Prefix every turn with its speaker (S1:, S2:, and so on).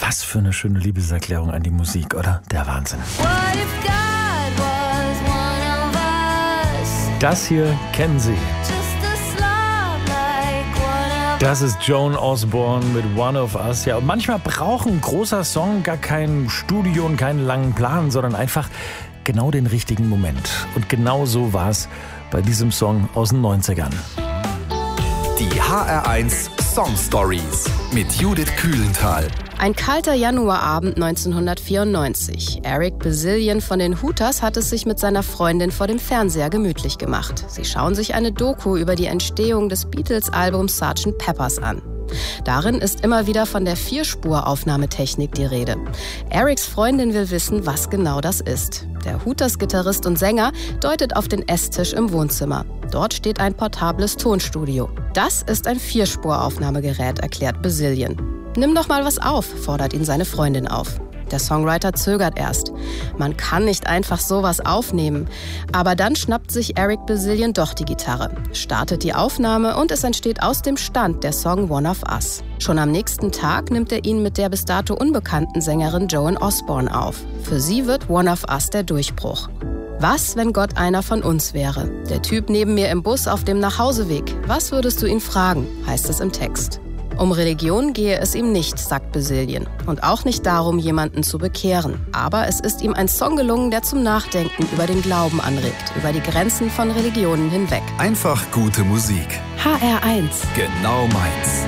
S1: Was für eine schöne Liebeserklärung an die Musik, oder? Der Wahnsinn. Das hier kennen Sie. Das ist Joan Osborne mit One of Us. Ja, und manchmal braucht ein großer Song gar kein Studio und keinen langen Plan, sondern einfach genau den richtigen Moment. Und genau so war es bei diesem Song aus den 90ern.
S2: Die HR1 Song Stories mit Judith Kühlenthal.
S3: Ein kalter Januarabend 1994. Eric Bazillion von den Hooters hat es sich mit seiner Freundin vor dem Fernseher gemütlich gemacht. Sie schauen sich eine Doku über die Entstehung des Beatles-Albums Sgt. Peppers an. Darin ist immer wieder von der Vierspur-Aufnahmetechnik die Rede. Erics Freundin will wissen, was genau das ist. Der Hooters-Gitarrist und Sänger deutet auf den Esstisch im Wohnzimmer. Dort steht ein portables Tonstudio. Das ist ein Vierspur-Aufnahmegerät, erklärt Bazillion. Nimm doch mal was auf, fordert ihn seine Freundin auf. Der Songwriter zögert erst. Man kann nicht einfach sowas aufnehmen. Aber dann schnappt sich Eric Bazillion doch die Gitarre, startet die Aufnahme und es entsteht aus dem Stand der Song One of Us. Schon am nächsten Tag nimmt er ihn mit der bis dato unbekannten Sängerin Joan Osborne auf. Für sie wird One of Us der Durchbruch. Was, wenn Gott einer von uns wäre? Der Typ neben mir im Bus auf dem Nachhauseweg. Was würdest du ihn fragen, heißt es im Text. Um Religion gehe es ihm nicht, sagt Bazillion. Und auch nicht darum, jemanden zu bekehren. Aber es ist ihm ein Song gelungen, der zum Nachdenken über den Glauben anregt, über die Grenzen von Religionen hinweg.
S2: Einfach gute Musik.
S3: HR1.
S2: Genau meins.